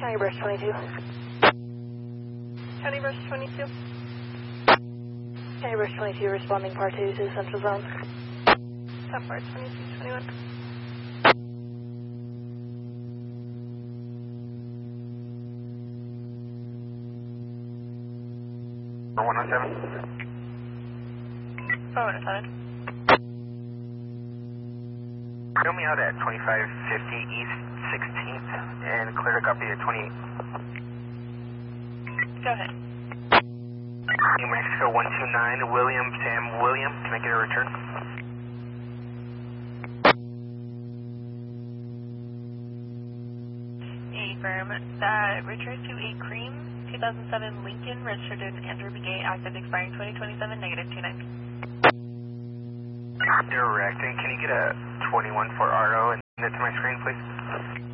County Brush 22. County Brush 22. County Brush 22 responding par 2 to the central zone. Top part 2221. 107. 417. Fill me out at 2550 East 16th and clear to copy at 28. Go ahead. New Mexico 129, William, Sam William. Can I get a return? Affirm. That returned to a cream 2007 Lincoln registered in Andrew Begay, active expiring 2027, -29. Direct. And can you get a 21 for RO and send it to my screen, please?